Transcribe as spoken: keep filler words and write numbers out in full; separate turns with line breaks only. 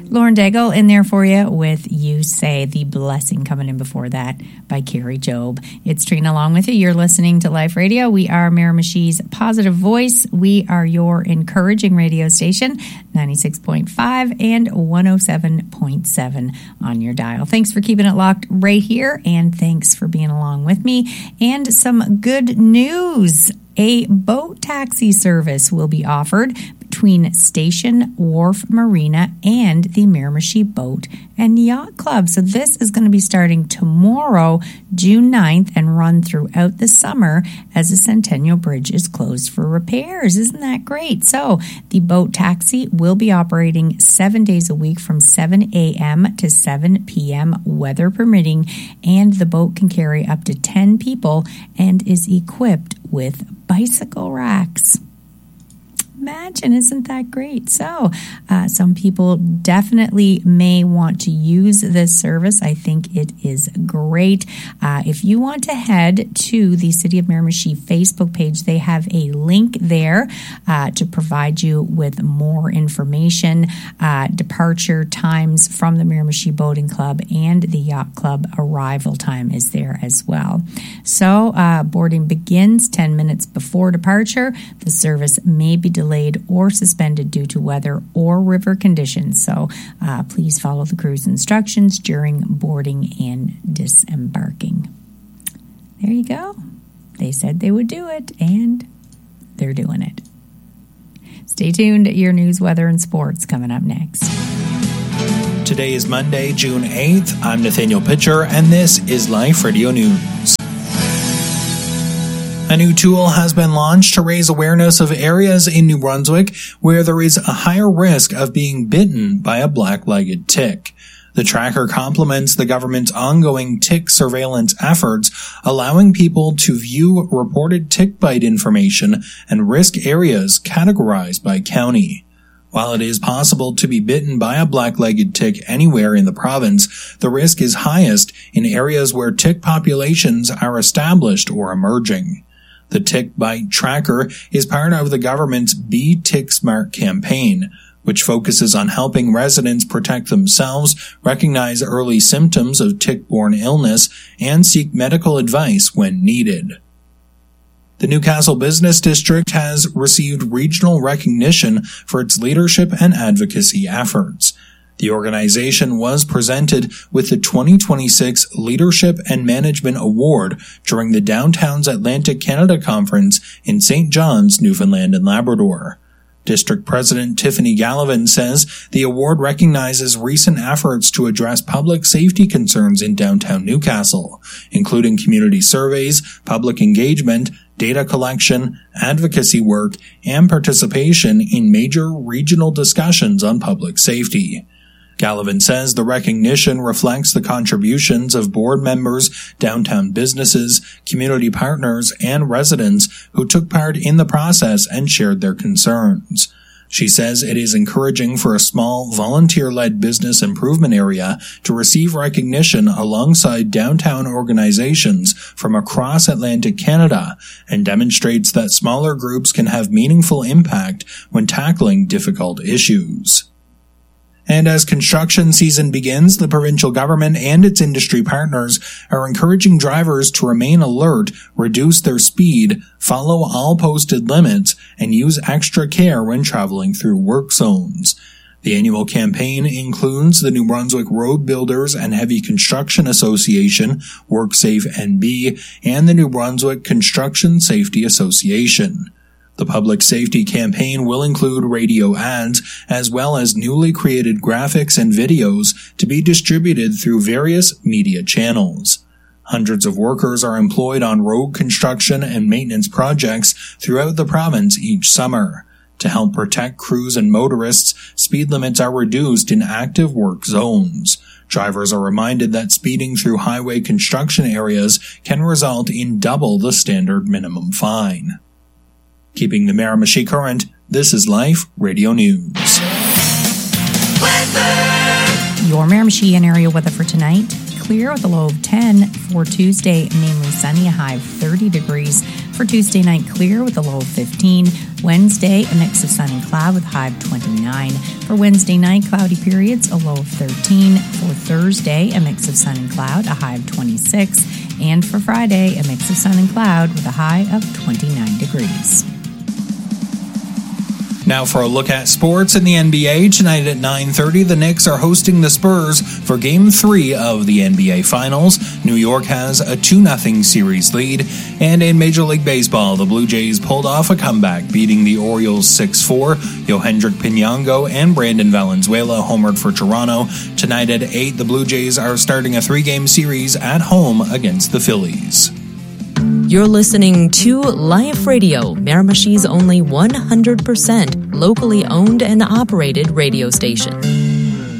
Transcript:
Lauren Daigle in there for you with You Say, The Blessing coming in before that by Carrie Job. It's Trina along with you. You're listening to Life Radio. We are Miramichi's positive voice. We are your encouraging radio station, ninety-six point five and one oh seven point seven on your dial. Thanks for keeping it locked right here, and thanks for being along with me. And some good news. A boat taxi service will be offered between Station Wharf Marina and the Miramichi Boat and Yacht Club. So this is going to be starting tomorrow, June ninth, and run throughout the summer as the Centennial Bridge is closed for repairs. Isn't that great? So the boat taxi will be operating seven days a week from seven a.m. to seven p.m., weather permitting, and the boat can carry up to ten people and is equipped with bicycle racks. Imagine, isn't that great? So uh, some people definitely may want to use this service. I think it is great. Uh, if you want to head to the City of Miramichi Facebook page, they have a link there uh, to provide you with more information. Uh, departure times from the Miramichi Boating Club and the Yacht Club arrival time is there as well. So uh, boarding begins ten minutes before departure. The service may be delayed or suspended due to weather or river conditions. So uh, please follow the crew's instructions during boarding and disembarking. There you go. They said they would do it, and they're doing it. Stay tuned. Your news, weather, and sports coming up next.
Today is Monday, June eighth. I'm Nathaniel Pitcher, and this is Life Radio News. A new tool has been launched to raise awareness of areas in New Brunswick where there is a higher risk of being bitten by a black-legged tick. The tracker complements the government's ongoing tick surveillance efforts, allowing people to view reported tick bite information and risk areas categorized by county. While it is possible to be bitten by a black-legged tick anywhere in the province, the risk is highest in areas where tick populations are established or emerging. The Tick Bite Tracker is part of the government's Be Tick Smart campaign, which focuses on helping residents protect themselves, recognize early symptoms of tick-borne illness, and seek medical advice when needed. The Newcastle Business District has received regional recognition for its leadership and advocacy efforts. The organization was presented with the twenty twenty-six Leadership and Management Award during the Downtown's Atlantic Canada Conference in Saint John's, Newfoundland and Labrador. District President Tiffany Gallivan says the award recognizes recent efforts to address public safety concerns in downtown Newcastle, including community surveys, public engagement, data collection, advocacy work, and participation in major regional discussions on public safety. Gallivan says the recognition reflects the contributions of board members, downtown businesses, community partners, and residents who took part in the process and shared their concerns. She says it is encouraging for a small, volunteer-led business improvement area to receive recognition alongside downtown organizations from across Atlantic Canada and demonstrates that smaller groups can have meaningful impact when tackling difficult issues. And as construction season begins, the provincial government and its industry partners are encouraging drivers to remain alert, reduce their speed, follow all posted limits, and use extra care when traveling through work zones. The annual campaign includes the New Brunswick Road Builders and Heavy Construction Association, WorkSafe N B, and the New Brunswick Construction Safety Association. The public safety campaign will include radio ads as well as newly created graphics and videos to be distributed through various media channels. Hundreds of workers are employed on road construction and maintenance projects throughout the province each summer. To help protect crews and motorists, speed limits are reduced in active work zones. Drivers are reminded that speeding through highway construction areas can result in double the standard minimum fine. Keeping the Miramichi current, this is Life Radio News.
Weather. Your Miramichi and area weather for tonight. Clear with a low of ten. For Tuesday, mainly sunny, a high of thirty degrees. For Tuesday night, clear with a low of fifteen. Wednesday, a mix of sun and cloud with a high of twenty-nine. For Wednesday night, cloudy periods, a low of thirteen. For Thursday, a mix of sun and cloud, a high of twenty-six. And for Friday, a mix of sun and cloud with a high of twenty-nine degrees.
Now for a look at sports in the N B A. Tonight at nine thirty, the Knicks are hosting the Spurs for Game three of the N B A Finals. New York has a two nothing series lead. And in Major League Baseball, the Blue Jays pulled off a comeback, beating the Orioles six four. Yohendrick Pinango and Brandon Valenzuela homered for Toronto. Tonight at eight, the Blue Jays are starting a three-game series at home against the Phillies.
You're listening to Life Radio, Miramishi's only one hundred percent locally owned and operated radio station.